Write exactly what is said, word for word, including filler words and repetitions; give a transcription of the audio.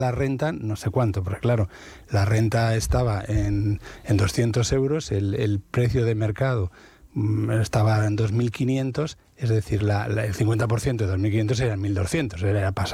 la renta, no sé cuánto, porque claro, la renta estaba en, en doscientos euros, el, el precio de mercado mmm, estaba en dos mil quinientos, es decir, la, la, el cincuenta por ciento de dos mil quinientos era mil doscientos, era pasar.